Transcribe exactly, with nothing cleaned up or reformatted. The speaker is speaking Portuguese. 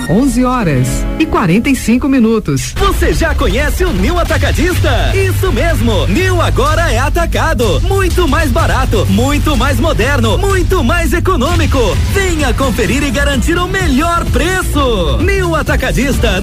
onze horas e quarenta e cinco minutos. Você já conhece o Nil Atacadista? Isso mesmo, Nil agora é atacado, muito mais barato, muito mais moderno, muito mais econômico. Venha conferir e garantir o melhor preço. Nil Atacadista